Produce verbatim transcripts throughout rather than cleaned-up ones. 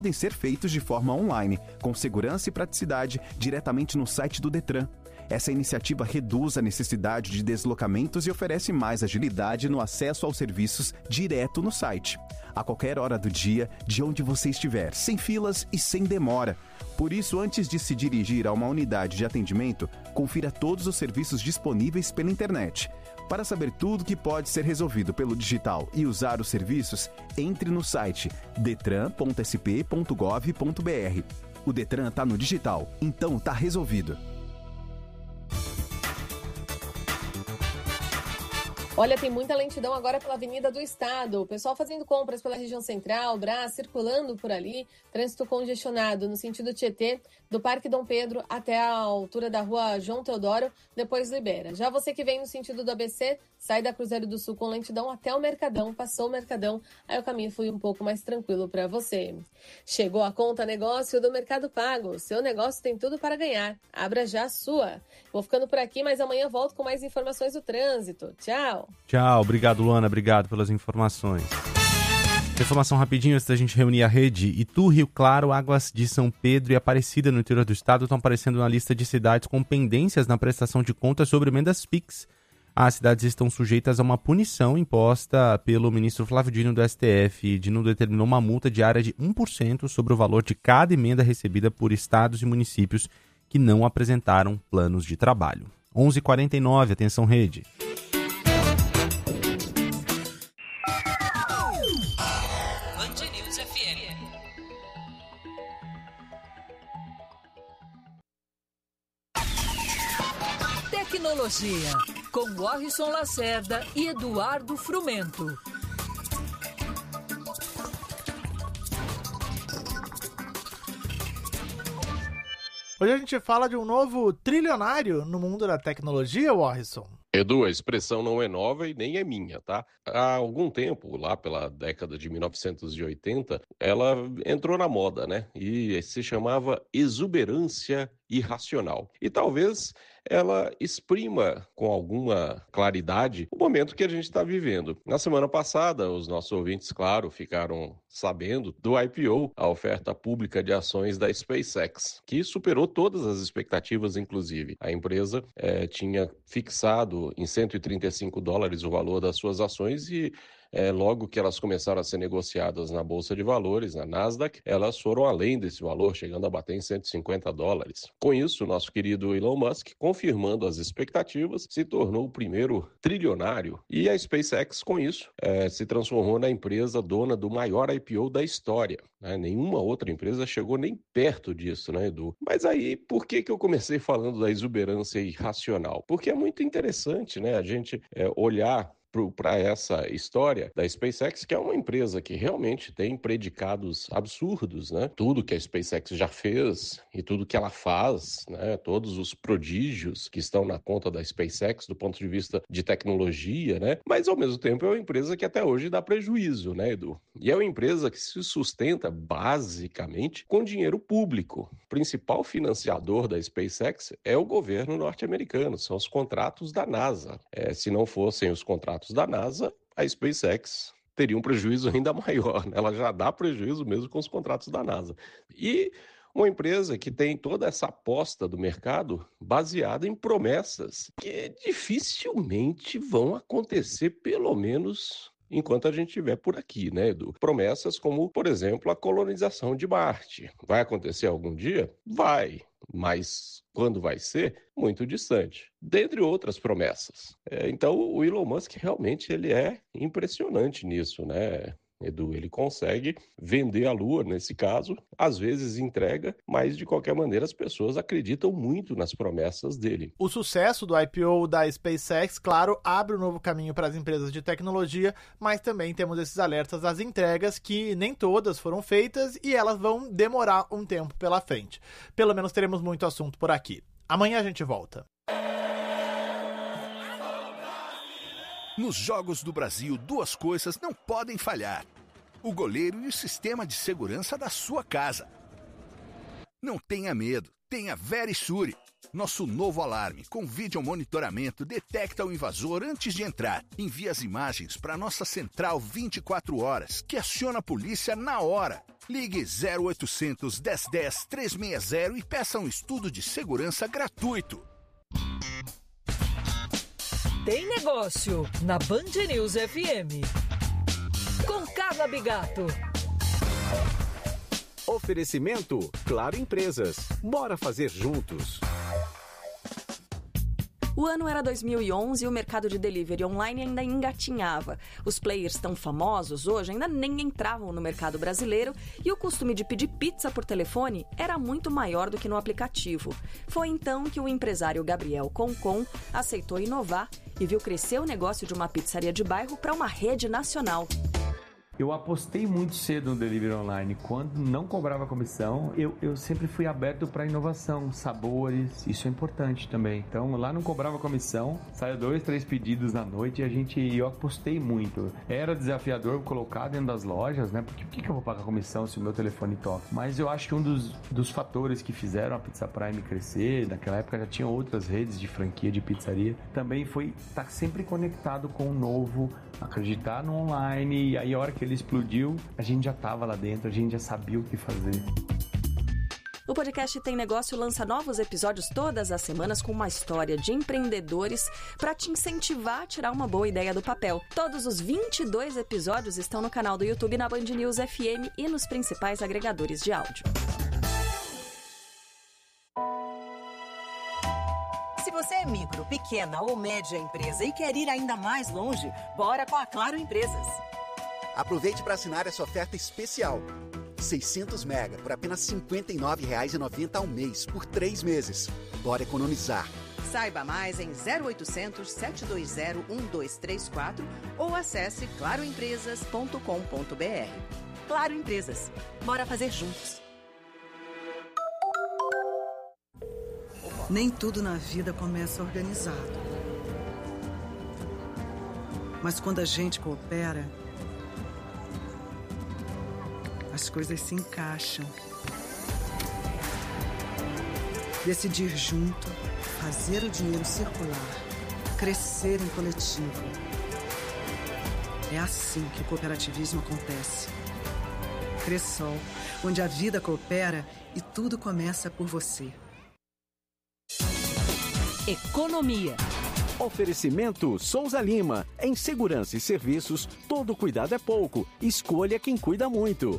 podem ser feitos de forma online, com segurança e praticidade, diretamente no site do Detran. Essa iniciativa reduz a necessidade de deslocamentos e oferece mais agilidade no acesso aos serviços direto no site. A qualquer hora do dia, de onde você estiver, sem filas e sem demora. Por isso, antes de se dirigir a uma unidade de atendimento, confira todos os serviços disponíveis pela internet. Para saber tudo que pode ser resolvido pelo digital e usar os serviços, entre no site detran ponto s p ponto gov ponto b r. O Detran está no digital, então está resolvido. Olha, tem muita lentidão agora pela Avenida do Estado. O pessoal fazendo compras pela região central, Brás, circulando por ali. Trânsito congestionado no sentido Tietê, do Parque Dom Pedro até a altura da rua João Teodoro, depois libera. Já você que vem no sentido do A B C, sai da Cruzeiro do Sul com lentidão até o Mercadão, passou o Mercadão, aí o caminho foi um pouco mais tranquilo para você. Chegou a conta negócio do Mercado Pago. Seu negócio tem tudo para ganhar. Abra já a sua. Vou ficando por aqui, mas amanhã volto com mais informações do trânsito. Tchau! Tchau, obrigado Luana, obrigado pelas informações. Informação rapidinho antes da gente reunir a rede. Itu, Rio Claro, Águas de São Pedro e Aparecida no interior do estado estão aparecendo na lista de cidades com pendências na prestação de contas sobre emendas Pix. As cidades estão sujeitas a uma punição imposta pelo ministro Flávio Dino do S T F. Dino determinou uma multa diária de um por cento sobre o valor de cada emenda recebida por estados e municípios que não apresentaram planos de trabalho. onze e quarenta e nove, atenção rede. Tecnologia, com Warrison Lacerda e Eduardo Frumento. Hoje a gente fala de um novo trilionário no mundo da tecnologia, Warrison. Edu, a expressão não é nova e nem é minha, tá? Há algum tempo, lá pela década de mil novecentos e oitenta, ela entrou na moda, né? E se chamava exuberância irracional. E talvez ela exprima com alguma claridade o momento que a gente está vivendo. Na semana passada, os nossos ouvintes, claro, ficaram sabendo do I P O, a oferta pública de ações da SpaceX, que superou todas as expectativas, inclusive. A empresa eh, tinha fixado em cento e trinta e cinco dólares o valor das suas ações e É, logo que elas começaram a ser negociadas na Bolsa de Valores, na Nasdaq, elas foram além desse valor, chegando a bater em cento e cinquenta dólares. Com isso, nosso querido Elon Musk, confirmando as expectativas, se tornou o primeiro trilionário. E a SpaceX, com isso, é, se transformou na empresa dona do maior I P O da história. Né? Nenhuma outra empresa chegou nem perto disso, né, Edu? Mas aí, por que, que eu comecei falando da exuberância irracional? Porque é muito interessante, né, a gente é, olhar para essa história da SpaceX, que é uma empresa que realmente tem predicados absurdos, né? Tudo que a SpaceX já fez e tudo que ela faz, né? Todos os prodígios que estão na conta da SpaceX do ponto de vista de tecnologia, né? Mas, ao mesmo tempo, é uma empresa que até hoje dá prejuízo, né, Edu? E é uma empresa que se sustenta, basicamente, com dinheiro público. O principal financiador da SpaceX é o governo norte-americano, são os contratos da NASA. É, se não fossem os contratos da NASA, a SpaceX teria um prejuízo ainda maior. Né? Ela já dá prejuízo mesmo com os contratos da NASA. E uma empresa que tem toda essa aposta do mercado baseada em promessas que dificilmente vão acontecer, pelo menos enquanto a gente estiver por aqui, né, Edu? Promessas como, por exemplo, a colonização de Marte. Vai acontecer algum dia? Vai. Mas quando vai ser? Muito distante. Dentre outras promessas. É, então, o Elon Musk realmente ele é impressionante nisso, né, Edu? Ele consegue vender a Lua, nesse caso, às vezes entrega, mas de qualquer maneira as pessoas acreditam muito nas promessas dele. O sucesso do I P O da SpaceX, claro, abre um novo caminho para as empresas de tecnologia, mas também temos esses alertas às entregas que nem todas foram feitas e elas vão demorar um tempo pela frente. Pelo menos teremos muito assunto por aqui. Amanhã a gente volta. Nos Jogos do Brasil, duas coisas não podem falhar: o goleiro e o sistema de segurança da sua casa. Não tenha medo, tem a Verisure. Nosso novo alarme com vídeo monitoramento detecta o invasor antes de entrar. Envia as imagens para nossa central vinte e quatro horas, que aciona a polícia na hora. Ligue zero oitocentos, dez dez, trezentos e sessenta e peça um estudo de segurança gratuito. Tem negócio na Band News F M. Com Carla Bigato. Oferecimento Claro Empresas. Bora fazer juntos. O ano era dois mil e onze e o mercado de delivery online ainda engatinhava. Os players tão famosos hoje ainda nem entravam no mercado brasileiro e o costume de pedir pizza por telefone era muito maior do que no aplicativo. Foi então que o empresário Gabriel Concon aceitou inovar e viu crescer o negócio de uma pizzaria de bairro para uma rede nacional. Eu apostei muito cedo no delivery online. Quando não cobrava comissão, eu, eu sempre fui aberto para inovação, sabores, isso é importante também. Então lá não cobrava comissão, saia dois, três pedidos na noite e a gente, eu apostei muito. Era desafiador colocar dentro das lojas, né? Porque por que, que eu vou pagar comissão se o meu telefone toca? Mas eu acho que um dos, dos fatores que fizeram a Pizza Prime crescer, naquela época já tinha outras redes de franquia de pizzaria, também foi estar sempre conectado com o novo, acreditar no online, e aí a hora que ele explodiu, a gente já estava lá dentro, a gente já sabia o que fazer. O podcast Tem Negócio lança novos episódios todas as semanas com uma história de empreendedores para te incentivar a tirar uma boa ideia do papel. Todos os vinte e dois episódios estão no canal do YouTube, na Band News F M e nos principais agregadores de áudio. Se você é micro, pequena ou média empresa e quer ir ainda mais longe, bora com a Claro Empresas. Aproveite para assinar essa oferta especial. seiscentos mega por apenas cinquenta e nove reais e noventa centavos ao mês, por três meses. Bora economizar. Saiba mais em zero oitocentos, sete dois zero, um dois três quatro ou acesse claro empresas ponto com ponto b r. Claro Empresas. Bora fazer juntos. Nem tudo na vida começa organizado. Mas quando a gente coopera, as coisas se encaixam. Decidir junto, fazer o dinheiro circular, crescer em coletivo. É assim que o cooperativismo acontece. Cressol, onde a vida coopera e tudo começa por você. Economia. Oferecimento Souza Lima. Em segurança e serviços, todo cuidado é pouco. Escolha quem cuida muito.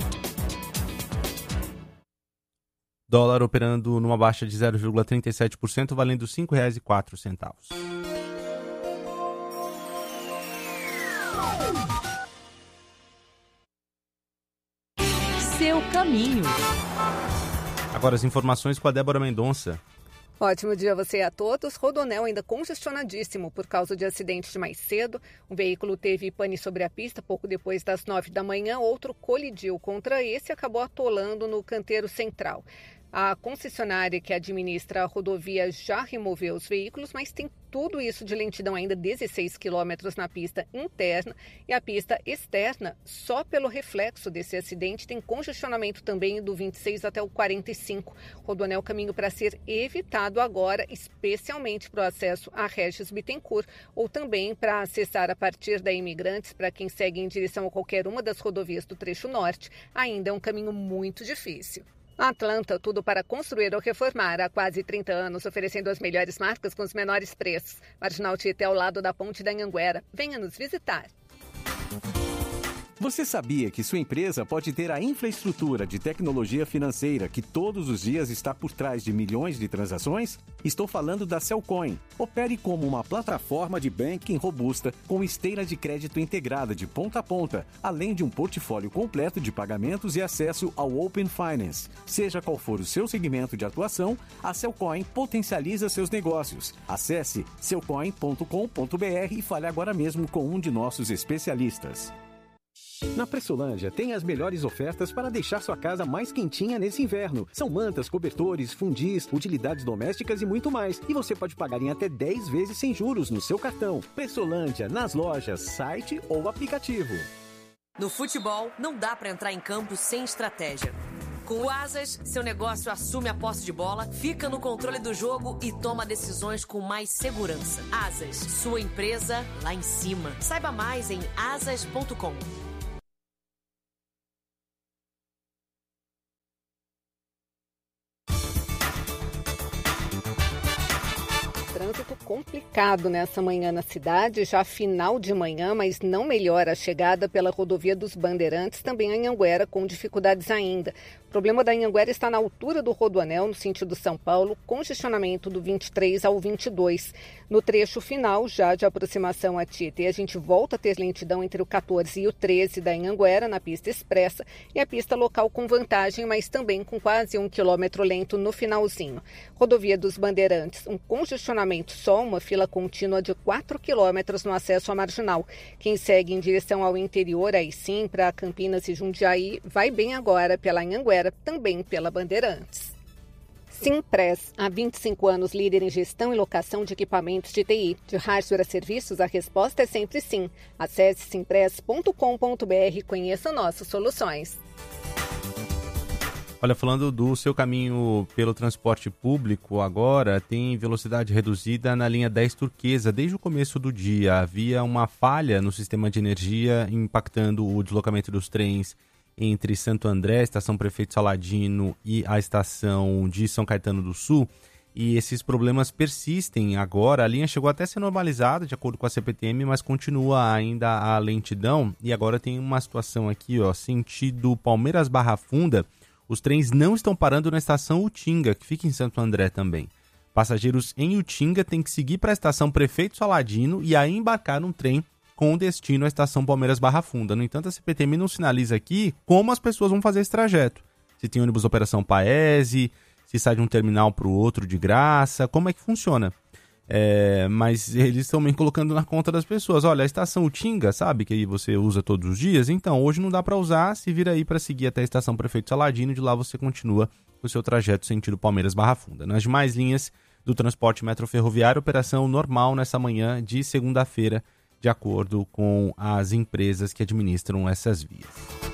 Dólar operando numa baixa de zero vírgula trinta e sete por cento, valendo cinco reais e quatro centavos. Seu caminho. Agora as informações com a Débora Mendonça. Ótimo dia a você e a todos. Rodoanel ainda congestionadíssimo por causa de acidente de mais cedo. Um veículo teve pane sobre a pista pouco depois das nove da manhã. Outro colidiu contra esse e acabou atolando no canteiro central. A concessionária que administra a rodovia já removeu os veículos, mas tem tudo isso de lentidão ainda, dezesseis quilômetros na pista interna, e a pista externa, só pelo reflexo desse acidente, tem congestionamento também do vinte e seis até o quarenta e cinco. Rodoanel caminho para ser evitado agora, especialmente para o acesso a Regis Bittencourt, ou também para acessar a partir da Imigrantes, para quem segue em direção a qualquer uma das rodovias do trecho norte, ainda é um caminho muito difícil. Atlanta, tudo para construir ou reformar há quase trinta anos, oferecendo as melhores marcas com os menores preços. Marginal Tietê ao lado da Ponte da Anhanguera. Venha nos visitar. Você sabia que sua empresa pode ter a infraestrutura de tecnologia financeira que todos os dias está por trás de milhões de transações? Estou falando da Cellcoin. Opere como uma plataforma de banking robusta com esteira de crédito integrada de ponta a ponta, além de um portfólio completo de pagamentos e acesso ao Open Finance. Seja qual for o seu segmento de atuação, a Cellcoin potencializa seus negócios. Acesse cellcoin ponto com ponto b r e fale agora mesmo com um de nossos especialistas. Na Pressolândia tem as melhores ofertas para deixar sua casa mais quentinha nesse inverno. São mantas, cobertores, fundis, utilidades domésticas e muito mais. E você pode pagar em até dez vezes sem juros no seu cartão. Pressolândia, nas lojas, site ou aplicativo. No futebol, não dá para entrar em campo sem estratégia. Com o Asas, seu negócio assume a posse de bola, fica no controle do jogo e toma decisões com mais segurança. Asas, sua empresa lá em cima. Saiba mais em asas ponto com. Trânsito complicado nessa manhã na cidade, já final de manhã, mas não melhora a chegada pela rodovia dos Bandeirantes, também a Anhanguera, com dificuldades ainda. O problema da Anhanguera está na altura do Rodoanel, no sentido São Paulo, congestionamento do vinte e três ao vinte e dois. No trecho final, já de aproximação a Tietê, a gente volta a ter lentidão entre o quatorze e o treze da Anhanguera, na pista expressa, e a pista local com vantagem, mas também com quase um quilômetro lento no finalzinho. Rodovia dos Bandeirantes, um congestionamento só, uma fila contínua de quatro quilômetros no acesso à Marginal. Quem segue em direção ao interior, aí sim, para Campinas e Jundiaí, vai bem agora pela Anhanguera, também pela Bandeirantes. Simpress, há vinte e cinco anos líder em gestão e locação de equipamentos de T I. De hardware a serviços, a resposta é sempre sim. Acesse simpress ponto com ponto b r e conheça nossas soluções. Olha, falando do seu caminho pelo transporte público, agora tem velocidade reduzida na linha dez Turquesa. Desde o começo do dia havia uma falha no sistema de energia impactando o deslocamento dos trens entre Santo André, estação Prefeito Saladino, e a estação de São Caetano do Sul. E esses problemas persistem agora. A linha chegou até a ser normalizada, de acordo com a C P T M, mas continua ainda a lentidão. E agora tem uma situação aqui, ó, sentido Palmeiras Barra Funda. Os trens não estão parando na estação Utinga, que fica em Santo André também. Passageiros em Utinga têm que seguir para a estação Prefeito Saladino e aí embarcar num trem com destino à estação Palmeiras Barra Funda. No entanto, a C P T M não sinaliza aqui como as pessoas vão fazer esse trajeto. Se tem ônibus Operação Paese, se sai de um terminal para o outro de graça, como é que funciona? É, mas eles estão meio colocando na conta das pessoas. Olha, a estação Utinga, sabe, que aí você usa todos os dias? Então, hoje não dá para usar, se vira aí para seguir até a estação Prefeito Saladino, de lá você continua o seu trajeto sentido Palmeiras Barra Funda. Nas demais linhas do transporte metroferroviário, operação normal nessa manhã de segunda-feira, de acordo com as empresas que administram essas vias.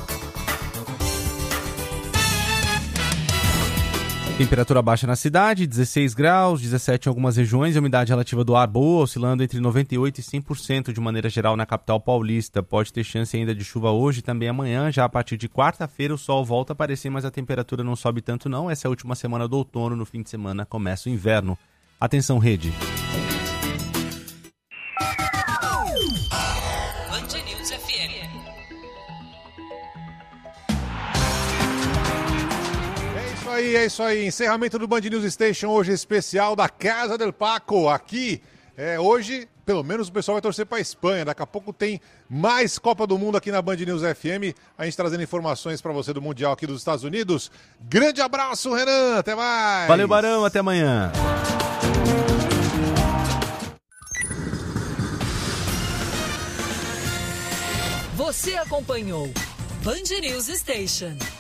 Temperatura baixa na cidade, dezesseis graus, dezessete em algumas regiões, a umidade relativa do ar boa, oscilando entre noventa e oito por cento e cem por cento de maneira geral na capital paulista. Pode ter chance ainda de chuva hoje e também amanhã. Já a partir de quarta-feira o sol volta a aparecer, mas a temperatura não sobe tanto não. Essa é a última semana do outono, no fim de semana começa o inverno. Atenção, rede. Band News F M. É isso aí, é isso aí. Encerramento do Band News Station hoje especial da Casa del Paco. Aqui, é, hoje, pelo menos o pessoal vai torcer para a Espanha. Daqui a pouco tem mais Copa do Mundo aqui na Band News F M. A gente trazendo informações para você do Mundial aqui dos Estados Unidos. Grande abraço, Renan. Até mais. Valeu, Barão. Até amanhã. Você acompanhou Band News Station.